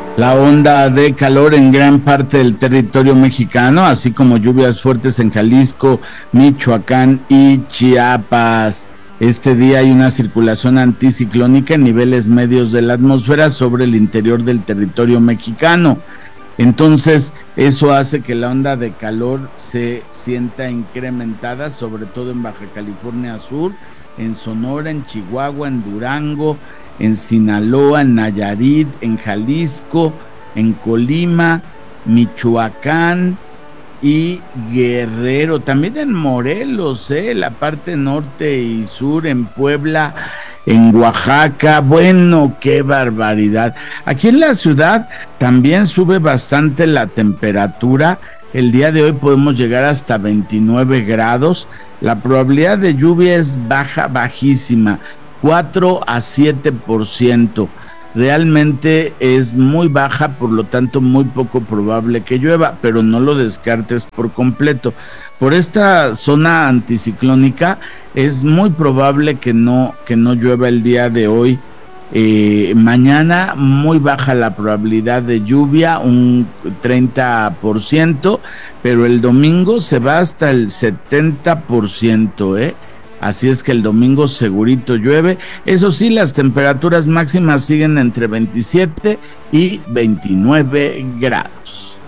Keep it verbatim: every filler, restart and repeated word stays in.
La onda de calor en gran parte del territorio mexicano, así como lluvias fuertes en Jalisco, Michoacán y Chiapas. Este día hay una circulación anticiclónica en niveles medios de la atmósfera sobre el interior del territorio mexicano. Entonces, eso hace que la onda de calor se sienta incrementada, sobre todo en Baja California Sur, en Sonora, en Chihuahua, en Durango, en Sinaloa, en Nayarit, en Jalisco, en Colima, Michoacán y Guerrero, también en Morelos, ¿eh? La parte norte y sur, en Puebla, en Oaxaca. Bueno, qué barbaridad. Aquí en la ciudad también sube bastante la temperatura. El día de hoy podemos llegar hasta veintinueve grados. La probabilidad de lluvia es baja, bajísima, cuatro a siete por ciento. Realmente es muy baja, por lo tanto muy poco probable que llueva, pero no lo descartes por completo. Por esta zona anticiclónica es muy probable que no, que no llueva el día de hoy. Eh, mañana muy baja la probabilidad de lluvia, un treinta por ciento, pero el domingo se va hasta el setenta por ciento, ¿eh? Así es que el domingo segurito llueve. Eso sí, las temperaturas máximas siguen entre veintisiete y veintinueve grados.